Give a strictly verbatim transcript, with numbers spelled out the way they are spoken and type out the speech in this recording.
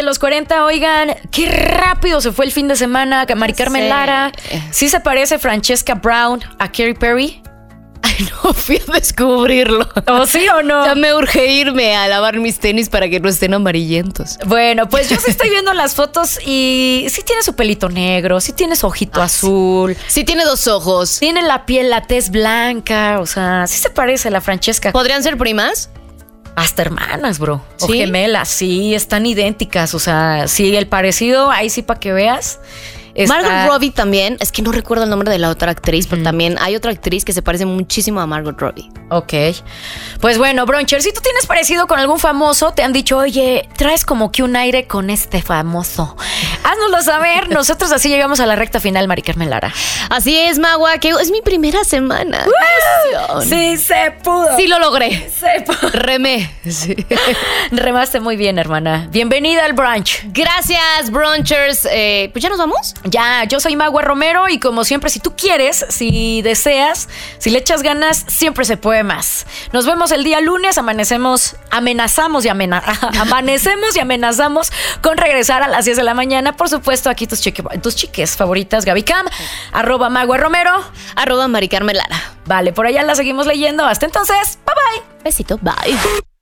los cuarenta, oigan, qué rápido se fue el fin de semana. Mari Carmen Sí. Lara, ¿sí se parece Francesca Brown a Katy Perry? Ay, no, fui a descubrirlo. ¿O sí o no? Ya me urge irme a lavar mis tenis para que no estén amarillentos. Bueno, pues yo sí estoy viendo las fotos y sí tiene su pelito negro, sí tiene su ojito Ah, azul, Sí tiene dos ojos. tiene la piel, la tez blanca, o sea, sí se parece a la Francesca. ¿Podrían ser primas? Hasta hermanas, bro. O ¿Sí? gemelas, sí, están idénticas, o sea, sí, el parecido, ahí sí para que veas. Está- Margot Robbie también. Es que no recuerdo el nombre de la otra actriz, pero también hay otra actriz que se parece muchísimo a Margot Robbie. Ok. Pues bueno, Broncher, si tú tienes parecido con algún famoso, te han dicho, oye, traes como que un aire con este famoso. Háznoslo saber. Nosotros así llegamos a la recta final, Mari Carmen Lara. Así es, Magua, que es mi primera semana. ¡Wow! Sí se pudo. Sí lo logré. Se pudo. Remé. Sí. Remaste muy bien, hermana. Bienvenida al brunch. Gracias, Brunchers. Eh, pues ya nos vamos. Ya, yo soy Magua Romero y como siempre, si tú quieres, si deseas, si le echas ganas, siempre se puede más. Nos vemos el día lunes, amanecemos, amenazamos y amena- amanecemos y amenazamos con regresar a las diez de la mañana. Por supuesto, aquí tus, chique, tus chiques favoritas, Gaby Cam, arroba Magua Romero. Arroba Mari Carmen Lara. Vale, por allá la seguimos leyendo. Hasta entonces, bye bye. Besito, bye.